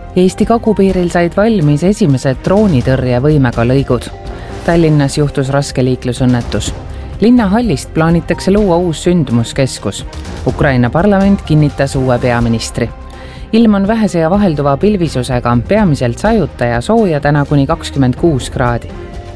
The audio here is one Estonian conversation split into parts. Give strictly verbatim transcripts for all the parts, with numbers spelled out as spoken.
Eesti kagupiiril said valmis esimesed droonitõrjevõimega lõigud. Tallinnas juhtus raske liiklusõnnetus. Linnahallist plaanitakse luua uus sündmuskeskus. Ukraina parlament kinnitas uue peaministri. Ilm on vähese ja vahelduva pilvisusega, peamiselt sajuta ja sooja täna kuni kakskümmend kuus kraadi.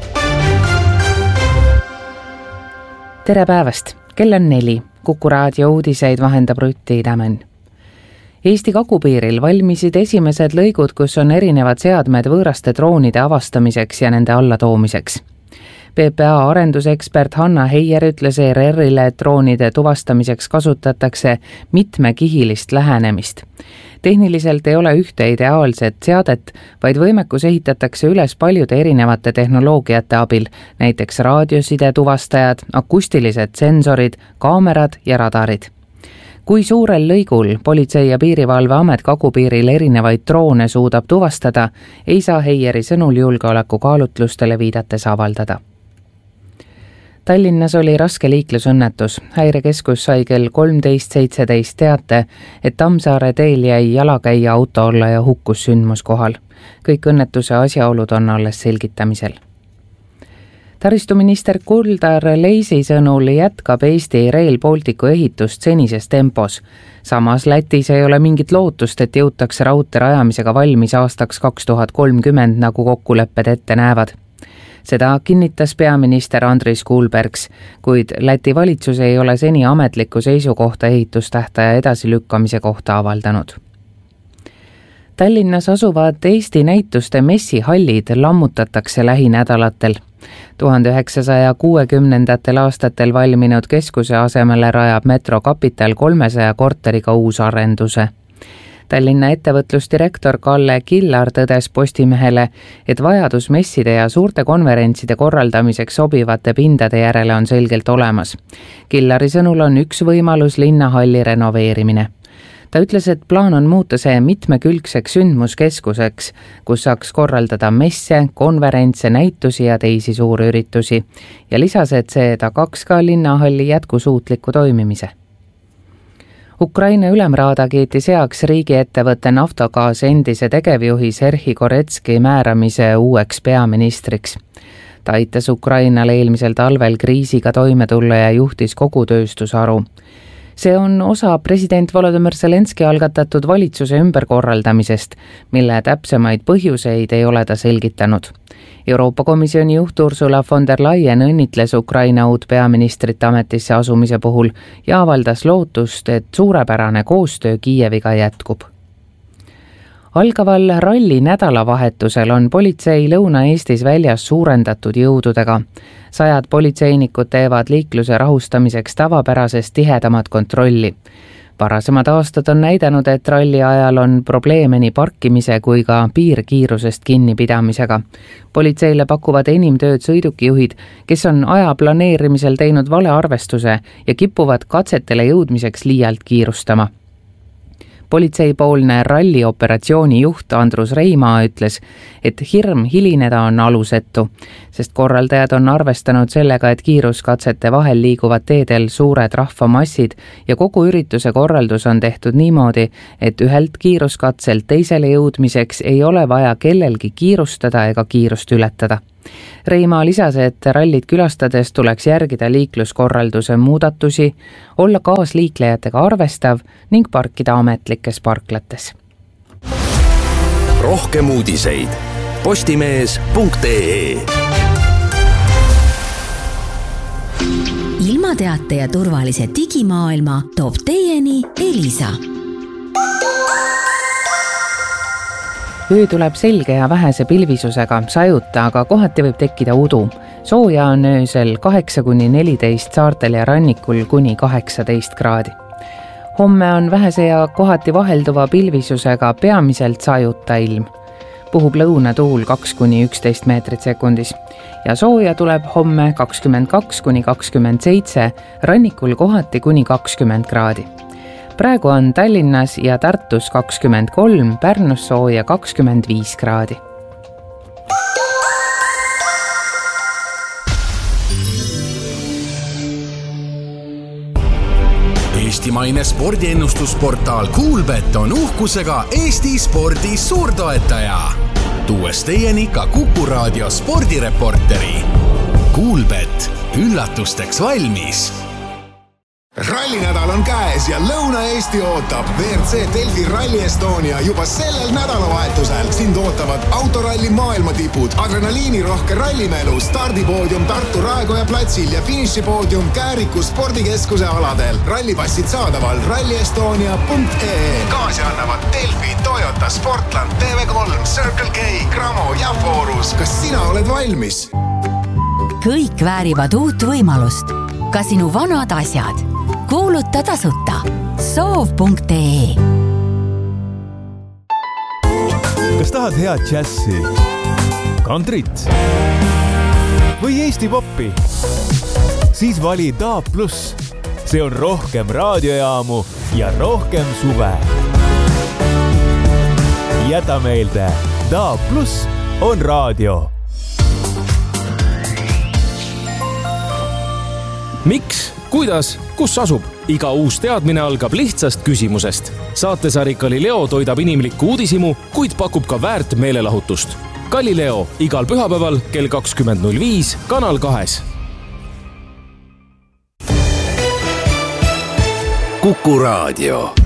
Tere päevast! Kell on neli. Kuku raadio uudiseid vahendab Rutti Idamen. Eesti kagupiiril valmisid esimesed lõigud, kus on erinevad seadmed võõraste droonide avastamiseks ja nende allatoomiseks. P P A arendusekspert Hanna Heier ütles E R R-ile, et droonide tuvastamiseks kasutatakse mitmekihilist lähenemist. Tehniliselt ei ole ühte ideaalset seadet, vaid võimekus ehitatakse üles paljude erinevate tehnoloogiate abil, näiteks raadioside tuvastajad, akustilised sensorid, kaamerad ja radarid. Kui suurel lõigul Politsei- ja Piirivalveamet kagupiiril erinevaid droone suudab tuvastada, ei saa Heieri sõnul julgeolekukaalutlustele viidates avaldada. Tallinnas oli raske liiklusõnnetus. Häirekeskus sai kell kolmteist seitseteist teate, et Tammsaare teel jäi jalakäija auto alla ja hukkus sündmuskohal. Kõik õnnetuse asjaolud on alles selgitamisel. Taristuminister Kuldar Leisi sõnul jätkab Eesti Rail Balticu ehitust senises tempos. Samas Lätis ei ole mingit lootust, et jõutakse raudtee rajamisega valmis aastaks kaks tuhat kolmkümmend, nagu kokkulepped ette näevad. Seda kinnitas peaminister Andris Kuulbergs, kuid Läti valitsus ei ole seni ametlikku seisukohta ehitustähtaja edasilükkamise kohta avaldanud. Tallinnas asuvad Eesti näituste messihallid lammutatakse lähinädalatel. tuhande üheksasaja kuuekümnendatel aastatel valminud keskuse asemele rajab Metro Capital kolmesaja korteriga uusarenduse. Tallinna ettevõtlusdirektor Kalle Killar tõdes Postimehele, et vajadus messide ja suurte konverentside korraldamiseks sobivate pindade järele on selgelt olemas. Killari sõnul on üks võimalus linnahalli renoveerimine. Ta ütles, et plaan on muuta see mitmekülgseks sündmuskeskuseks, kus saaks korraldada messe, konverentse, näitusi ja teisi suurüritusi, ja lisas, et see tagaks ka linnahalli jätkusuutliku toimimise. Ukraina ülemraada kiitis heaks riigiettevõtte Naftogaz endise tegevjuhi Serhi Koretski määramise uueks peaministriks. Ta aitas Ukrainal eelmisel talvel kriisiga toime tulla ja juhtis kogu tööstusharu. See on osa president Volodymyr Zelenski algatatud valitsuse ümberkorraldamisest, mille täpsemaid põhjuseid ei ole ta selgitanud. Euroopa Komisjoni juht Ursula von der Leyen õnnitles Ukraina uut peaministrit ametisse asumise puhul ja avaldas lootust, et suurepärane koostöö Kiieviga jätkub. Algaval ralli nädalavahetusel on politsei Lõuna-Eestis väljas suurendatud jõududega. Sajad politseinikud teevad liikluse rahustamiseks tavapärasest tihedamat kontrolli. Varasemad aastad on näidanud, et ralli ajal on probleeme nii parkimise kui ka piirkiirusest kinnipidamisega. Politseile pakuvad enim tööd sõidukijuhid, kes on aja planeerimisel teinud valearvestuse ja kipuvad katsetele jõudmiseks liialt kiirustama. Politseipoolne rallioperatsiooni juht Andrus Reimaa ütles, et hirm hilineda on alusetu, sest korraldajad on arvestanud sellega, et kiiruskatsete vahel liiguvad teedel suured rahvamassid ja kogu ürituse korraldus on tehtud niimoodi, et ühelt kiiruskatselt teisele jõudmiseks ei ole vaja kellelgi kiirustada ega kiirust ületada. Reimaa lisas, et rallit külastades tuleks järgida liikluskorralduse muudatusi, olla kaasliiklejatega arvestav ning parkida ametlikes parklates. Rohkem uudiseid postimees punkt ee. Ilmateate ja turvalise digimaailma toob teieni Elisa. Öö tuleb selge ja vähese pilvisusega, sajuta, aga kohati võib tekkida udu. Sooja on öösel kaheksa kuni neliteist, saartel ja rannikul kuni kaheksateist kraadi. Homme on vähese ja kohati vahelduva pilvisusega peamiselt sajuta ilm. Puhub lõunatuul kaks kuni üksteist meetrit sekundis. Ja sooja tuleb homme kakskümmend kaks kuni kakskümmend seitse, rannikul kohati kuni kakskümmend kraadi. Praegu on Tallinnas ja Tartus kakskümmend kolm, Pärnus sooja kakskümmend viis kraadi. Eesti eestimaine spordiennustusportaal Kuulbet on uhkusega Eesti spordi suurtoetaja. Tuues teieni ka Kuku Raadio spordireporteri. Kuulbet, üllatusteks valmis. Rallinädal on käes ja Lõuna-Eesti ootab. V R C Delfi Rally Estonia juba sellel nädalavahetusel. Sind ootavad autoralli maailmatipud, adrenaliinirohke rallimelu, stardipoodium Tartu Raekoja platsil ja finišipoodium Kääriku spordikeskuse aladel. Rallipassid saadaval ralli estonia punkt e e. Kaasi annavad Delfi, Toyota, Sportland, T V kolm, Circle K, Gramo ja Forus. Kas sina oled valmis? Kõik väärivad uut võimalust. Ka sinu vanad asjad. Kuuluta tasuta. soov punkt e e. Kas tahad head džässi, kantrit või Eesti poppi? Siis vali D A B plus. See on rohkem raadiojaamu ja rohkem suve. Jäta meelde, D A B plus on raadio. Miks, kuidas, kus asub? Iga uus teadmine algab lihtsast küsimusest. Saatesari Galileo toidab inimlikku uudisimu, kuid pakub ka väärt meelelahutust. Galileo igal pühapäeval kell kakskümmend null viis Kanal kahes. Kuku Raadio.